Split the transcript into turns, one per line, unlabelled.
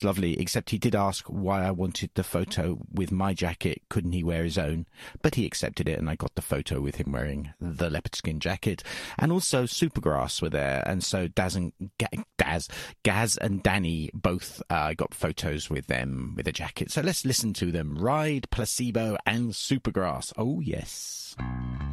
was lovely, except he did ask why I wanted the photo with my jacket. Couldn't he wear his own? But he accepted it, and I got the photo with him wearing the leopard skin jacket. And also Supergrass were there, and so Gaz and Danny both got photos with them with a jacket. So let's listen to them. Ride, Placebo and Supergrass. Oh, yes.